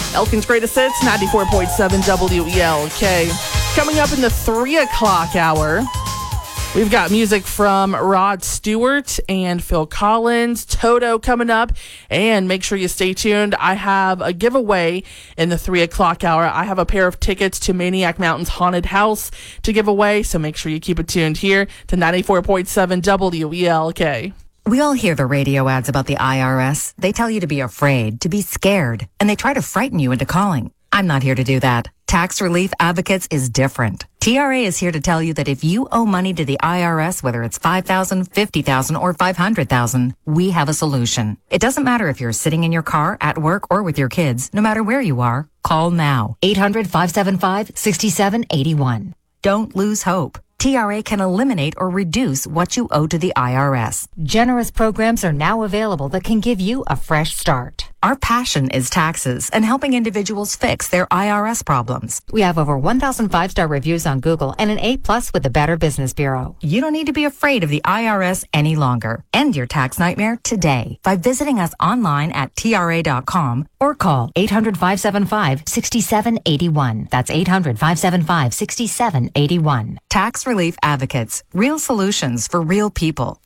Elkin's Greatest Hits, 94.7 WELK. Coming up in the 3 o'clock hour, we've got music from Rod Stewart and Phil Collins, Toto coming up, and make sure you stay tuned. I have a giveaway in the 3 o'clock hour. I have a pair of tickets to Maniac Mountain's Haunted House to give away, so make sure you keep it tuned here to 94.7 WELK. We all hear the radio ads about the IRS. They tell you to be afraid, to be scared, and they try to frighten you into calling. I'm not here to do that. Tax Relief Advocates is different. TRA is here to tell you that if you owe money to the IRS, whether it's $5,000, $50,000, or $500,000, we have a solution. It doesn't matter if you're sitting in your car, at work, or with your kids. No matter where you are, call now. 800-575-6781. Don't lose hope. TRA can eliminate or reduce what you owe to the IRS. Generous programs are now available that can give you a fresh start. Our passion is taxes and helping individuals fix their IRS problems. We have over 1,000 5-star reviews on Google and an A+ with the Better Business Bureau. You don't need to be afraid of the IRS any longer. End your tax nightmare today by visiting us online at TRA.com or call 800-575-6781. That's 800-575-6781. Tax Relief Advocates. Real solutions for real people.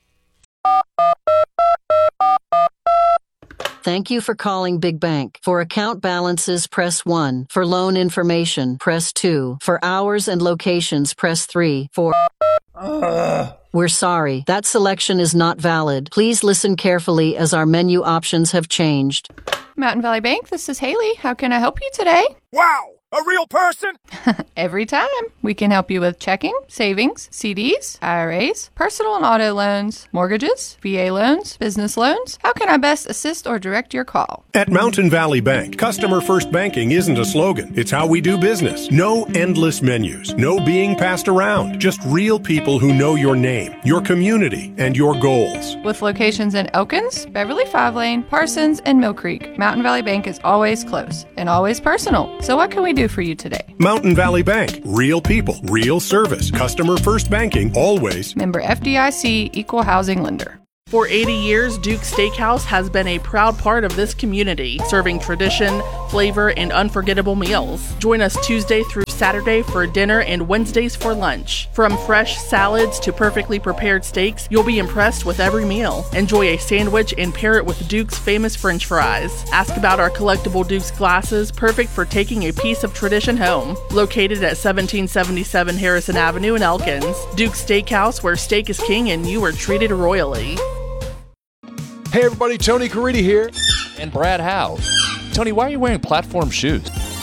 Thank you for calling Big Bank. For account balances, press 1. For loan information, press 2. For hours and locations, press 3. We're sorry. That selection is not valid. Please listen carefully as our menu options have changed. Mountain Valley Bank, this is Haley. How can I help you today? Wow! A real person? Every time. We can help you with checking, savings, CDs, IRAs, personal and auto loans, mortgages, VA loans, business loans. How can I best assist or direct your call? At Mountain Valley Bank, customer first banking isn't a slogan. It's how we do business. No endless menus. No being passed around. Just real people who know your name, your community, and your goals. With locations in Elkins, Beverly 5 Lane, Parsons, and Mill Creek, Mountain Valley Bank is always close and always personal. So what can we do for you today? Mountain Valley Bank. Real people, real service. Customer first banking, always. Member FDIC, equal housing lender. For 80 years, Duke's Steakhouse has been a proud part of this community, serving tradition, flavor, and unforgettable meals. Join us Tuesday through Saturday for dinner and Wednesdays for lunch. From fresh salads to perfectly prepared steaks, you'll be impressed with every meal. Enjoy a sandwich and pair it with Duke's famous French fries. Ask about our collectible Duke's glasses, perfect for taking a piece of tradition home. Located at 1777 Harrison Avenue in Elkins, Duke's Steakhouse, where steak is king and you are treated royally. Hey everybody, Tony Caridi here. And Brad Howe. Tony, why are you wearing platform shoes?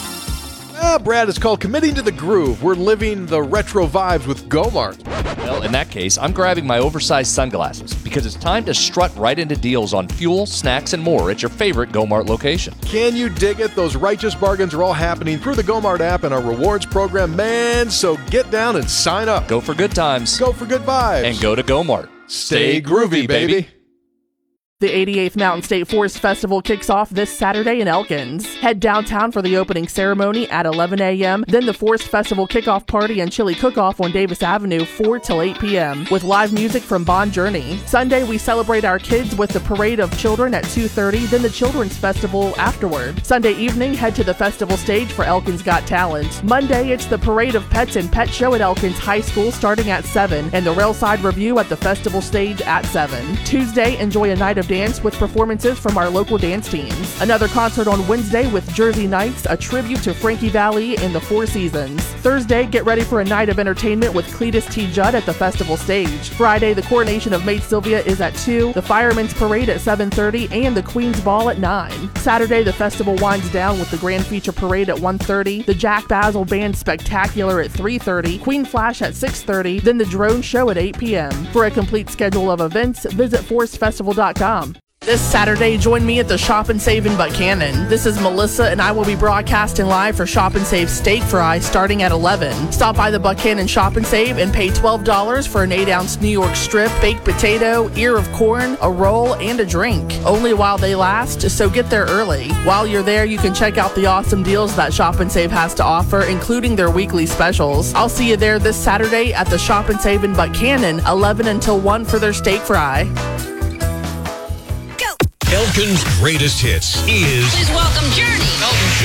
Brad, it's called Committing to the Groove. We're living the retro vibes with Gomart. Well, in that case, I'm grabbing my oversized sunglasses because it's time to strut right into deals on fuel, snacks, and more at your favorite Gomart location. Can you dig it? Those righteous bargains are all happening through the Gomart app and our rewards program, man. So get down and sign up. Go for good times. Go for good vibes. And go to Gomart. Stay groovy, baby. The 88th Mountain State Forest Festival kicks off this Saturday in Elkins. Head downtown for the opening ceremony at 11 a.m., then the Forest Festival kickoff party and chili cook-off on Davis Avenue 4 till 8 p.m. with live music from Bon Journey. Sunday, we celebrate our kids with the Parade of Children at 2:30, then the Children's Festival afterward. Sunday evening, head to the festival stage for Elkins Got Talent. Monday, it's the Parade of Pets and Pet Show at Elkins High School starting at 7, and the Railside Review at the festival stage at 7. Tuesday, enjoy a night of dance with performances from our local dance teams. Another concert on Wednesday with Jersey Nights, a tribute to Frankie Valli and the Four Seasons. Thursday, get ready for a night of entertainment with Cletus T. Judd at the festival stage. Friday, the coronation of Maid Sylvia is at 2, the Fireman's Parade at 7:30, and the Queen's Ball at 9. Saturday, the festival winds down with the Grand Feature Parade at 1:30, the Jack Basil Band Spectacular at 3:30, Queen Flash at 6:30, then the Drone Show at 8 p.m. For a complete schedule of events, visit forestfestival.com. This Saturday, join me at the Shop and Save in Buchanan. This is Melissa, and I will be broadcasting live for Shop and Save Steak Fry starting at 11. Stop by the Buchanan Shop and Save and pay $12 for an 8-ounce New York strip, baked potato, ear of corn, a roll, and a drink. Only while they last, so get there early. While you're there, you can check out the awesome deals that Shop and Save has to offer, including their weekly specials. I'll see you there this Saturday at the Shop and Save in Buchanan, 11 until 1 for their steak fry. Elkin's Greatest Hits is... Please welcome Journey. Elton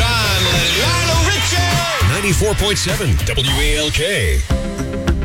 94.7 WALK.